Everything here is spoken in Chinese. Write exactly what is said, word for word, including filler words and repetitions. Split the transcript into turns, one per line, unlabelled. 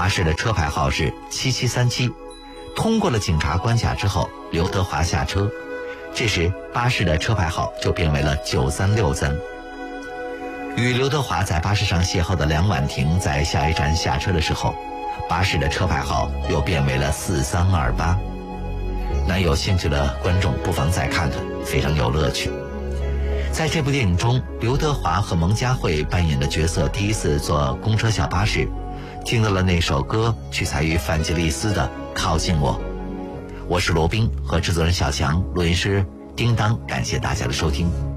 巴士的车牌号是七七三七。通过了警察关卡之后，刘德华下车，这时巴士的车牌号就变为了九三六三。与刘德华在巴士上邂逅的梁婉婷在下一站下车的时候，巴士的车牌号又变为了四三二八。那有兴趣的观众不妨再看看，非常有乐趣。在这部电影中，刘德华和蒙嘉慧扮演的角色第一次坐公车小巴士，听到了那首歌，取材于范吉利斯的《靠近我》。我是罗宾和制作人小强，录音师叮当，感谢大家的收听。